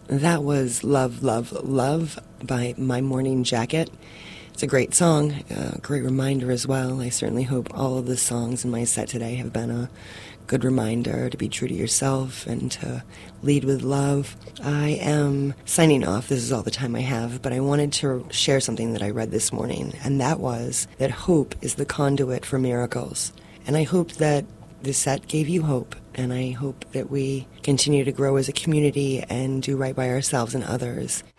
That was Love, Love, Love by My Morning Jacket. It's a great song, a great reminder as well. I certainly hope all of the songs in my set today have been a good reminder to be true to yourself and to lead with love. I am signing off. This is all the time I have, but I wanted to share something that I read this morning, and that was that hope is the conduit for miracles. And I hope that this set gave you hope, and I hope that we continue to grow as a community and do right by ourselves and others